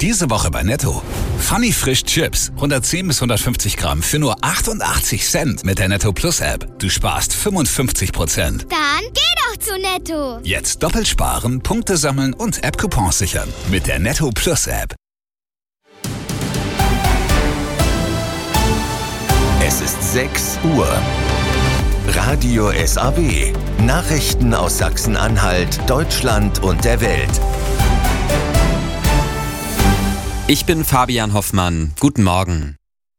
Diese Woche bei Netto. Funny Frisch Chips, 110 bis 150 Gramm für nur 88 Cent mit der Netto Plus App. Du sparst 55%. Dann geh doch zu Netto. Jetzt doppelt sparen, Punkte sammeln und App-Coupons sichern mit der Netto Plus App. Es ist 6 Uhr. Radio SAW. Nachrichten aus Sachsen-Anhalt, Deutschland und der Welt. Ich bin Fabian Hoffmann. Guten Morgen.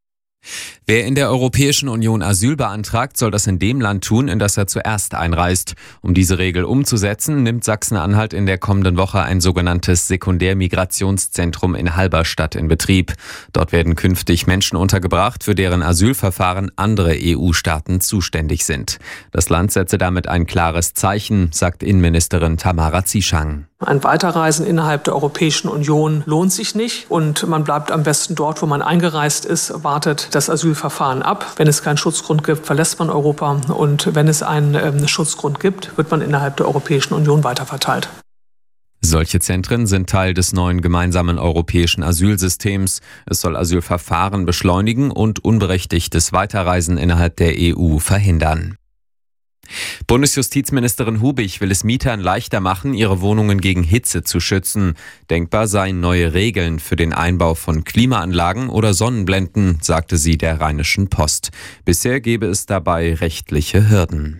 Wer in der Europäischen Union Asyl beantragt, soll das in dem Land tun, in das er zuerst einreist. Um diese Regel umzusetzen, nimmt Sachsen-Anhalt in der kommenden Woche ein sogenanntes Sekundärmigrationszentrum in Halberstadt in Betrieb. Dort werden künftig Menschen untergebracht, für deren Asylverfahren andere EU-Staaten zuständig sind. Das Land setze damit ein klares Zeichen, sagt Innenministerin Tamara Zieschang. Ein Weiterreisen innerhalb der Europäischen Union lohnt sich nicht und man bleibt am besten dort, wo man eingereist ist, wartet das Asylverfahren ab. Wenn es keinen Schutzgrund gibt, verlässt man Europa und wenn es einen Schutzgrund gibt, wird man innerhalb der Europäischen Union weiterverteilt. Solche Zentren sind Teil des neuen gemeinsamen europäischen Asylsystems. Es soll Asylverfahren beschleunigen und unberechtigtes Weiterreisen innerhalb der EU verhindern. Bundesjustizministerin Hubig will es Mietern leichter machen, ihre Wohnungen gegen Hitze zu schützen. Denkbar seien neue Regeln für den Einbau von Klimaanlagen oder Sonnenblenden, sagte sie der Rheinischen Post. Bisher gebe es dabei rechtliche Hürden.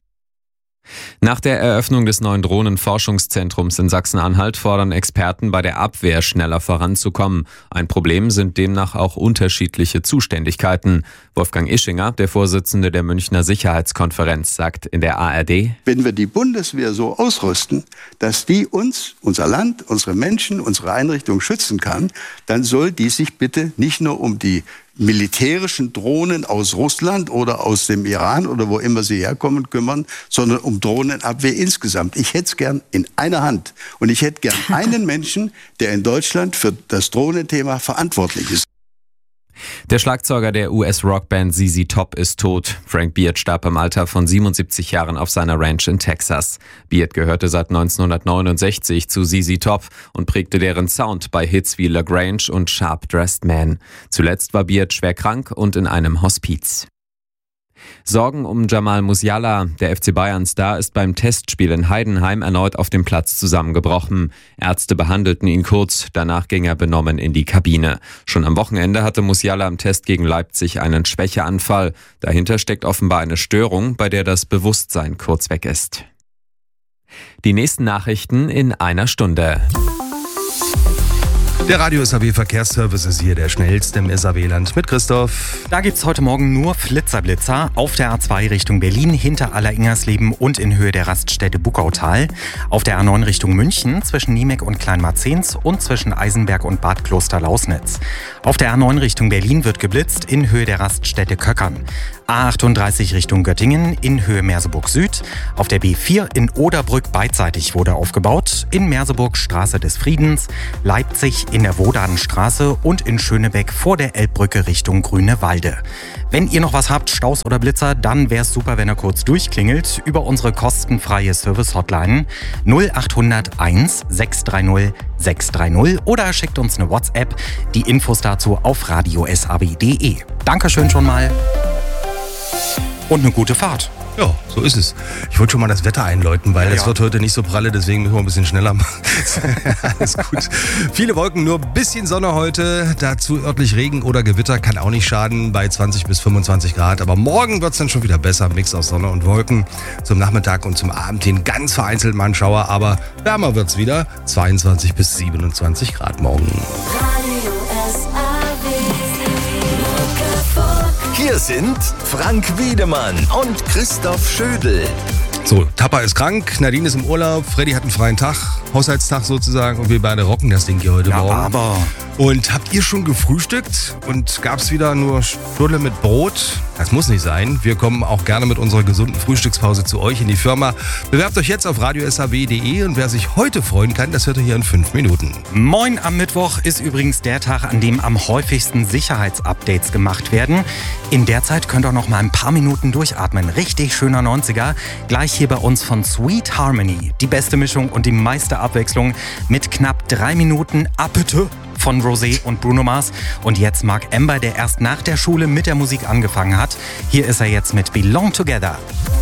Nach der Eröffnung des neuen Drohnenforschungszentrums in Sachsen-Anhalt fordern Experten bei der Abwehr schneller voranzukommen. Ein Problem sind demnach auch unterschiedliche Zuständigkeiten. Wolfgang Ischinger, der Vorsitzende der Münchner Sicherheitskonferenz, sagt in der ARD: Wenn wir die Bundeswehr so ausrüsten, dass die uns, unser Land, unsere Menschen, unsere Einrichtungen schützen kann, dann soll die sich bitte nicht nur um die militärischen Drohnen aus Russland oder aus dem Iran oder wo immer sie herkommen kümmern, sondern um Drohnenabwehr insgesamt. Ich hätte es gern in einer Hand und ich hätte gern einen Menschen, der in Deutschland für das Drohnenthema verantwortlich ist. Der Schlagzeuger der US-Rockband ZZ Top ist tot. Frank Beard starb im Alter von 77 Jahren auf seiner Ranch in Texas. Beard gehörte seit 1969 zu ZZ Top und prägte deren Sound bei Hits wie La Grange und Sharp Dressed Man. Zuletzt war Beard schwer krank und in einem Hospiz. Sorgen um Jamal Musiala, der FC Bayern-Star, ist beim Testspiel in Heidenheim erneut auf dem Platz zusammengebrochen. Ärzte behandelten ihn kurz, danach ging er benommen in die Kabine. Schon am Wochenende hatte Musiala im Test gegen Leipzig einen Schwächeanfall. Dahinter steckt offenbar eine Störung, bei der das Bewusstsein kurz weg ist. Die nächsten Nachrichten in einer Stunde. Der Radio SAW Verkehrsservice ist hier der schnellste im SAW-Land mit Christoph. Da gibt's heute Morgen nur Flitzer-Blitzer auf der A2 Richtung Berlin, hinter Aller-Ingersleben und in Höhe der Raststätte Buckautal. Auf der A9 Richtung München zwischen Niemek und Kleinmarzens und zwischen Eisenberg und Bad Kloster-Lausnitz. Auf der A9 Richtung Berlin wird geblitzt in Höhe der Raststätte Köckern. A38 Richtung Göttingen in Höhe Merseburg Süd. Auf der B4 in Oderbrück beidseitig wurde aufgebaut. In Merseburg Straße des Friedens, Leipzig in der Wodadenstraße und in Schönebeck vor der Elbbrücke Richtung Grünewalde. Wenn ihr noch was habt, Staus oder Blitzer, dann wäre es super, wenn ihr kurz durchklingelt über unsere kostenfreie Service-Hotline 0800 1 630 630 oder schickt uns eine WhatsApp. Die Infos dazu auf radiosab.de. Dankeschön schon mal. Und eine gute Fahrt. Ja, so ist es. Ich wollte schon mal das Wetter einläuten, weil es wird heute nicht so pralle, deswegen müssen wir ein bisschen schneller machen. Alles gut. Viele Wolken, nur ein bisschen Sonne heute. Dazu örtlich Regen oder Gewitter, kann auch nicht schaden, bei 20 bis 25 Grad. Aber morgen wird es dann schon wieder besser. Mix aus Sonne und Wolken. Zum Nachmittag und zum Abend hin ganz vereinzelt mal ein Schauer, aber wärmer wird es wieder. 22 bis 27 Grad morgen. Hier sind Frank Wiedemann und Christoph Schödel. So, Tappa ist krank, Nadine ist im Urlaub, Freddy hat einen freien Tag, Haushaltstag sozusagen und wir beide rocken das Ding hier heute Morgen. Aber Und habt ihr schon gefrühstückt und gab's wieder nur Stulle mit Brot? Das muss nicht sein. Wir kommen auch gerne mit unserer gesunden Frühstückspause zu euch in die Firma. Bewerbt euch jetzt auf radiosab.de und wer sich heute freuen kann, das hört ihr hier in 5 Minuten. Moin am Mittwoch ist übrigens der Tag, an dem am häufigsten Sicherheitsupdates gemacht werden. In der Zeit könnt ihr noch mal ein paar Minuten durchatmen. Richtig schöner 90er. Gleich hier bei uns von Sweet Harmony. Die beste Mischung und die meiste Abwechslung mit knapp 3 Minuten Appetit von Rosé und Bruno Mars. Und jetzt Mark Ember, der erst nach der Schule mit der Musik angefangen hat. Hier ist er jetzt mit Belong Together.